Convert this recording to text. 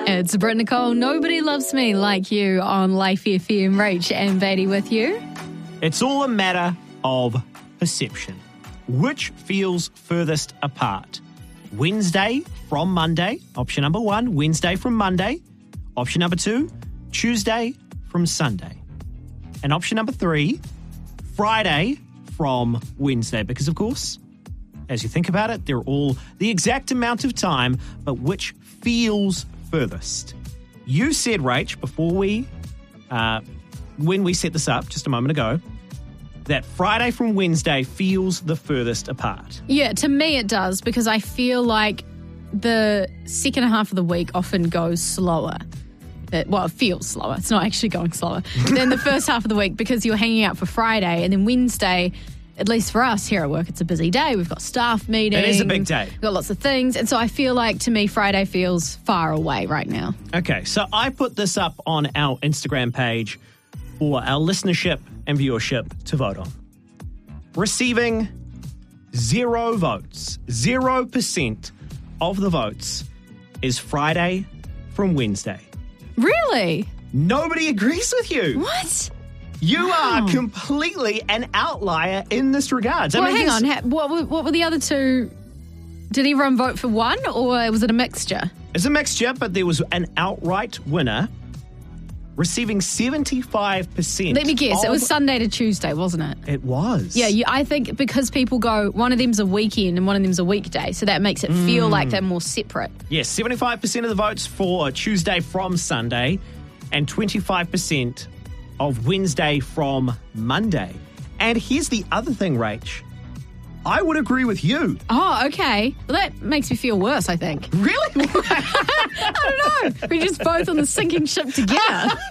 It's Britt Nicole. Nobody loves me like you on Life FM. Rach and Beatty with you. It's all a matter of perception. Which feels furthest apart? Wednesday from Monday, option number 1. Wednesday from Monday. Option number 2, Tuesday from Sunday. And option number 3, Friday from Wednesday. Because, of course, as you think about it, they're all the exact amount of time, but which feels furthest? You said, Rach, before when we set this up just a moment ago, that Friday from Wednesday feels the furthest apart. Yeah, to me it does, because I feel like the second half of the week often goes slower. It feels slower. It's not actually going slower than the first half of the week, because you're hanging out for Friday, and then Wednesday, at least for us here at work, it's a busy day. We've got staff meetings. It is a big day. We've got lots of things. And so I feel like, to me, Friday feels far away right now. Okay, so I put this up on our Instagram page for our listenership and viewership to vote on. Receiving 0 votes, 0% of the votes is Friday from Wednesday. Really? Nobody agrees with you. What? You are completely an outlier in this regard. Well, hang on. What were the other two? Did everyone vote for one, or was it a mixture? It's a mixture, but there was an outright winner receiving 75%. Let me guess. It was Sunday to Tuesday, wasn't it? It was. Yeah, I think because people go, one of them's a weekend and one of them's a weekday, so that makes it feel like they're more separate. Yes, 75% of the votes for Tuesday from Sunday and 25% of Wednesday from Monday. And here's the other thing, Rach. I would agree with you. Oh, okay. Well, that makes me feel worse, I think. Really? I don't know. We're just both on the sinking ship together.